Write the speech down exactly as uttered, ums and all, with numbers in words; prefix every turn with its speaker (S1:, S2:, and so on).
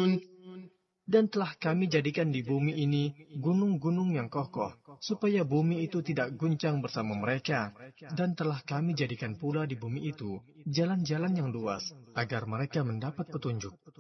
S1: Dan telah kami jadikan di bumi ini gunung-gunung yang kokoh, supaya bumi itu tidak guncang bersama mereka. Dan telah kami jadikan pula di bumi itu jalan-jalan yang luas, agar mereka mendapat petunjuk.